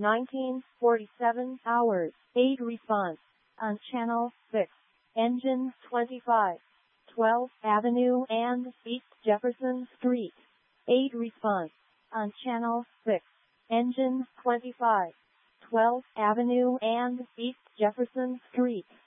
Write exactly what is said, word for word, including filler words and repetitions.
nineteen forty-seven hours, eight response. On channel six, engine twenty-five, twelfth Avenue and East Jefferson Street. eight response. On channel six, engine twenty-five, twelfth Avenue and East Jefferson Street.